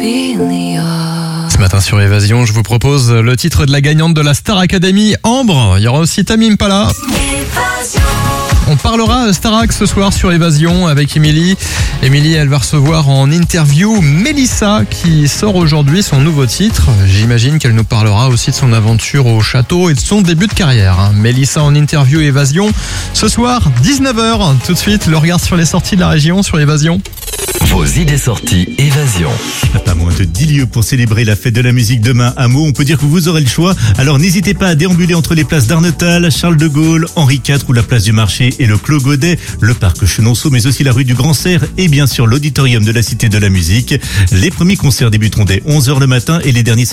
Ce matin sur Évasion, je vous propose le titre de la gagnante de la Star Academy, Ambre. Il y aura aussi Tame Impala. On parlera Starac ce soir sur Évasion avec Émilie. Émilie, elle va recevoir en interview Mélissa qui sort aujourd'hui son nouveau titre. J'imagine qu'elle nous parlera aussi de son aventure au château et de son début de carrière. Mélissa en interview Évasion ce soir 19h. Tout de suite, le regard sur les sorties de la région sur Évasion. Vos idées sorties Évasion. Pas moins de 10 lieux pour célébrer la fête de la musique demain à Meaux. On peut dire que vous aurez le choix. Alors n'hésitez pas à déambuler entre les places d'Arnetal, Charles de Gaulle, Henri IV ou la place du Marché et le Clos Godet, le parc Chenonceau, mais aussi la rue du Grand Cerf et bien sûr l'auditorium de la Cité de la Musique. Les premiers concerts débuteront dès 11h le matin et les derniers